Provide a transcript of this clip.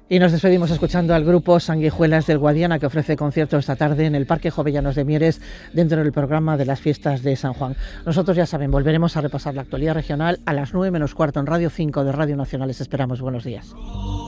Y nos despedimos escuchando al grupo Sanguijuelas del Guadiana, que ofrece concierto esta tarde en el Parque Jovellanos de Mieres dentro del programa de las fiestas de San Juan. Nosotros, ya saben, volveremos a repasar la actualidad regional a las 9 menos cuarto en Radio 5 de Radio Nacional. Les esperamos. Buenos días.